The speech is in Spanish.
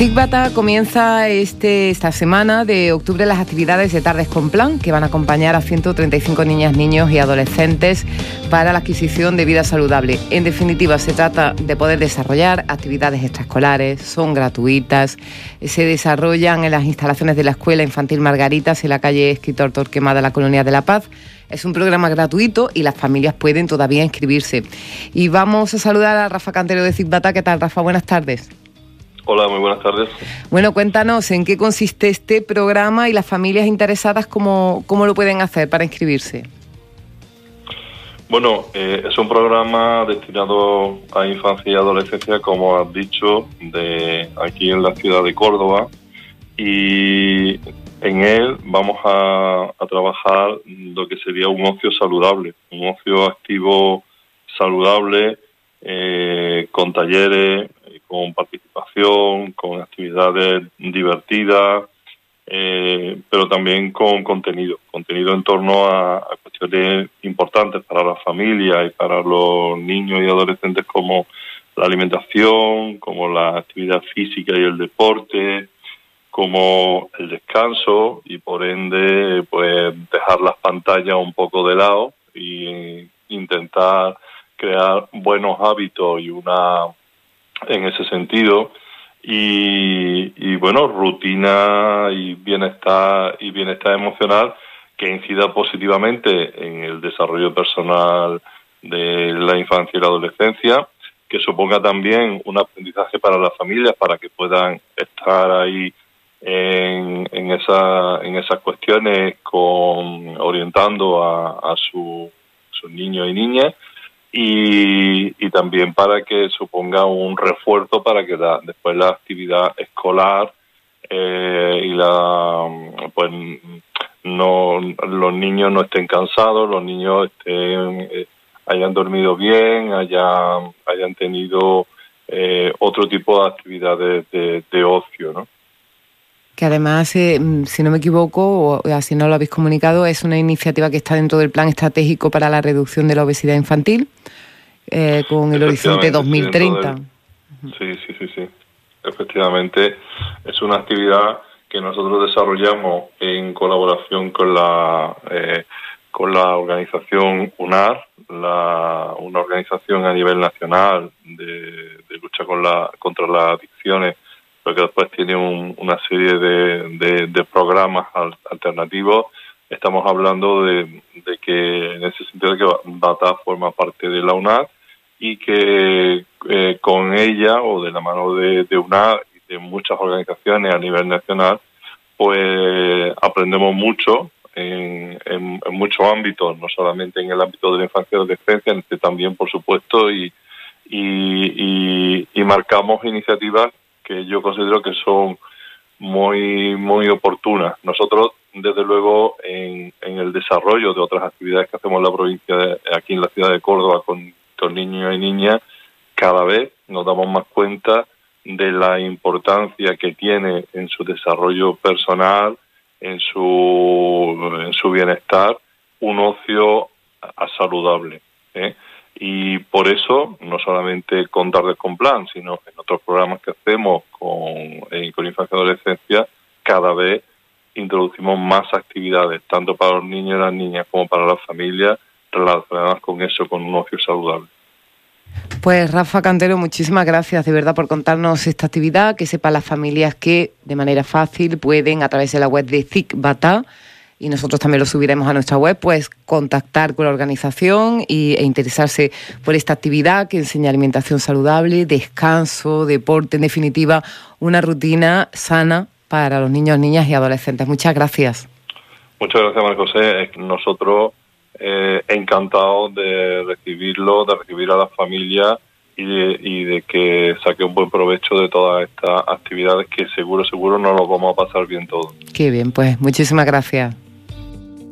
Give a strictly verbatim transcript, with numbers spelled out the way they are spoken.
CICBATA comienza este, esta semana de octubre las actividades de Tardes con Plan, que van a acompañar a ciento treinta y cinco niñas, niños y adolescentes para la adquisición de vida saludable. En definitiva, se trata de poder desarrollar actividades extraescolares, son gratuitas, se desarrollan en las instalaciones de la Escuela Infantil Margaritas en la calle Escritor Torquemada, la Colonia de la Paz. Es un programa gratuito y las familias pueden todavía inscribirse. Y vamos a saludar a Rafa Cantero de CICBATA. ¿Qué tal, Rafa? Buenas tardes. Hola, muy buenas tardes. Bueno, cuéntanos en qué consiste este programa y las familias interesadas, ¿cómo, cómo lo pueden hacer para inscribirse? Bueno, eh, es un programa destinado a infancia y adolescencia, como has dicho, de aquí en la ciudad de Córdoba, y en él vamos a, a trabajar lo que sería un ocio saludable, un ocio activo saludable, eh, con talleres, con participación, con actividades divertidas, eh, pero también con contenido, contenido en torno a, a cuestiones importantes para la familia y para los niños y adolescentes, como la alimentación, como la actividad física y el deporte, como el descanso, y por ende pues dejar las pantallas un poco de lado y intentar crear buenos hábitos y una en ese sentido, y, y bueno, rutina y bienestar y bienestar emocional que incida positivamente en el desarrollo personal de la infancia y la adolescencia, que suponga también un aprendizaje para las familias para que puedan estar ahí en, en esa en esas cuestiones, con orientando a, a su, sus niños y niñas. Y, y también para que suponga un refuerzo para que la, después la actividad escolar eh, y la pues no los niños no estén cansados, los niños estén eh, hayan dormido bien, hayan hayan tenido eh, otro tipo de actividades de, de ocio, ¿no? Que además, eh, si no me equivoco, o así no lo habéis comunicado, es una iniciativa que está dentro del Plan Estratégico para la Reducción de la Obesidad Infantil, eh, con el horizonte dos mil treinta. Sí, sí, sí, sí. Efectivamente, es una actividad que nosotros desarrollamos en colaboración con la eh, con la organización UNAR, la, una organización a nivel nacional de, de lucha con la, contra las adicciones, pero que después tiene un, una serie de, de, de programas alternativos. Estamos hablando de, de que, en ese sentido, que BATA forma parte de la UNAR y que eh, con ella, o de la mano de, de UNAR y de muchas organizaciones a nivel nacional, pues aprendemos mucho en, en, en muchos ámbitos, no solamente en el ámbito de la infancia y adolescencia, en este también, por supuesto, y, y, y, y marcamos iniciativas que yo considero que son muy muy oportunas. Nosotros, desde luego, en, en el desarrollo de otras actividades que hacemos en la provincia, de, aquí en la ciudad de Córdoba, con, con niños y niñas, cada vez nos damos más cuenta de la importancia que tiene en su desarrollo personal, en su, en su bienestar, un ocio saludable, ¿eh? Y por eso, no solamente con Tardes con Plan, sino en otros programas que hacemos con, eh, con infancia y adolescencia, cada vez introducimos más actividades, tanto para los niños y las niñas como para las familias, relacionadas con eso, con un ocio saludable. Pues Rafa Cantero, muchísimas gracias de verdad por contarnos esta actividad, que sepan las familias que de manera fácil pueden, a través de la web de CICBATA, y nosotros también lo subiremos a nuestra web, pues contactar con la organización y, e interesarse por esta actividad que enseña alimentación saludable, descanso, deporte, en definitiva, una rutina sana para los niños, niñas y adolescentes. Muchas gracias. Muchas gracias, María José. Nosotros eh, encantados de recibirlo, de recibir a las familias y de, y de que saque un buen provecho de todas estas actividades, que seguro, seguro nos lo vamos a pasar bien todos. Qué bien, pues muchísimas gracias.